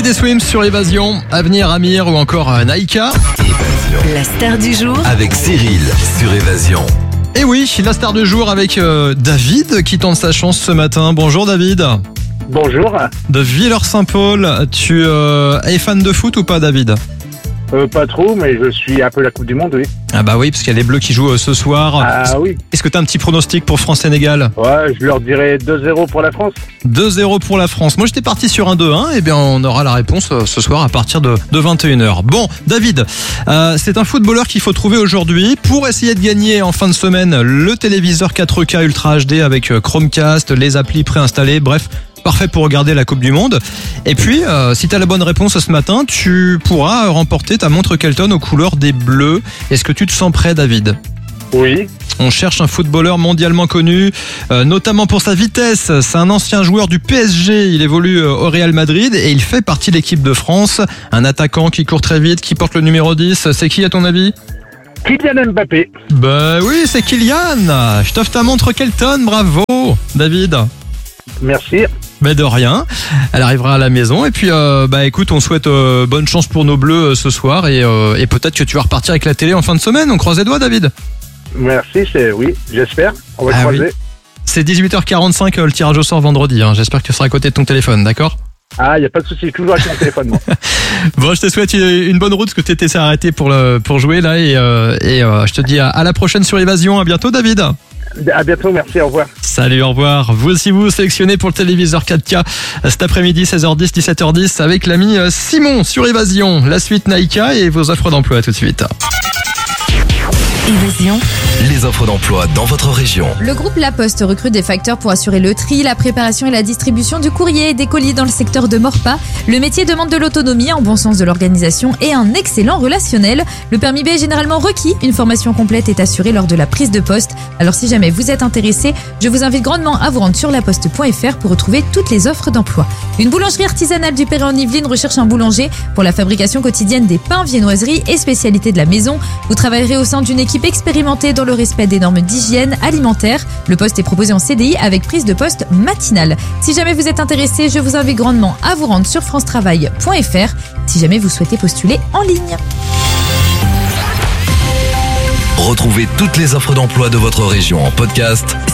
Teddy Swims sur Évasion, Avenir, Amir ou encore Naïka. Évasion. La star du jour. Avec Cyril sur Évasion. Et oui, la star du jour avec David qui tente sa chance ce matin. Bonjour David. Bonjour. De Villers-Saint-Paul, tu es fan de foot ou pas David ? Pas trop, mais je suis un peu la Coupe du Monde, oui. Ah bah oui, parce qu'il y a les Bleus qui jouent ce soir. Ah oui. Est-ce que tu as un petit pronostic pour France-Sénégal ? Ouais, je leur dirais 2-0 pour la France. 2-0 pour la France. Moi j'étais parti sur un 2-1, et bien on aura la réponse ce soir à partir de 21h. Bon, David, c'est un footballeur qu'il faut trouver aujourd'hui pour essayer de gagner en fin de semaine le téléviseur 4K Ultra HD avec Chromecast, les applis préinstallées, bref, parfait pour regarder la Coupe du Monde. Et puis, si tu as la bonne réponse ce matin, tu pourras remporter ta montre Kelton aux couleurs des Bleus. Est-ce que tu te sens prêt, David ? Oui. On cherche un footballeur mondialement connu, notamment pour sa vitesse. C'est un ancien joueur du PSG, il évolue au Real Madrid et il fait partie de l'équipe de France. Un attaquant qui court très vite, qui porte le numéro 10. C'est qui à ton avis ? Kylian Mbappé. Bah oui, c'est Kylian. Je t'offre ta montre Kelton, bravo, David. Merci. Mais de rien, elle arrivera à la maison et puis écoute, on souhaite bonne chance pour nos Bleus ce soir et peut-être que tu vas repartir avec la télé en fin de semaine. On croise les doigts, David. Merci, oui, j'espère. On va croiser. Oui. C'est 18h45 le tirage au sort vendredi. J'espère que tu seras à côté de ton téléphone, d'accord ? Ah, il n'y a pas de souci, toujours avec mon téléphone. Moi. Bon, je te souhaite une bonne route parce que tu étais arrêté pour jouer là et je te dis à la prochaine sur Évasion. À bientôt, David. À bientôt, merci, au revoir. Salut, au revoir. Vous aussi, vous sélectionnez pour le téléviseur 4K cet après-midi, 16h10, 17h10 avec l'ami Simon sur Évasion. La suite Naïka et vos offres d'emploi tout de suite. Évasion. Les offres d'emploi dans votre région. Le groupe La Poste recrute des facteurs pour assurer le tri, la préparation et la distribution du courrier et des colis dans le secteur de Morpa. Le métier demande de l'autonomie, un bon sens de l'organisation et un excellent relationnel. Le permis B est généralement requis. Une formation complète est assurée lors de la prise de poste. Alors si jamais vous êtes intéressé, je vous invite grandement à vous rendre sur laposte.fr pour retrouver toutes les offres d'emploi. Une boulangerie artisanale du Perret en Yvelines recherche un boulanger pour la fabrication quotidienne des pains, viennoiseries et spécialités de la maison. Vous travaillerez au sein d'une équipe expérimentée dans le respect des normes d'hygiène alimentaire. Le poste est proposé en CDI avec prise de poste matinale. Si jamais vous êtes intéressé, je vous invite grandement à vous rendre sur francetravail.fr si jamais vous souhaitez postuler en ligne. Retrouvez toutes les offres d'emploi de votre région en podcast